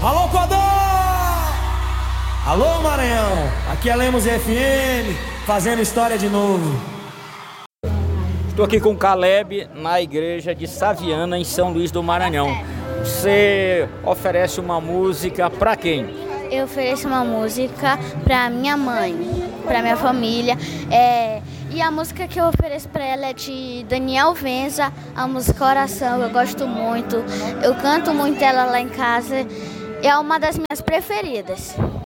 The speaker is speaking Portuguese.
Alô, Codó! Alô, Maranhão! Aqui é Lemos FM, fazendo história de novo. Estou aqui com o Caleb na igreja de Saviana, em São Luís do Maranhão. Você oferece uma música para quem? Eu ofereço uma música para minha mãe, para minha família. E a música que eu ofereço para ela é de Daniel Venza, a música Oração. Eu gosto muito, eu canto muito ela lá em casa. É uma das minhas preferidas.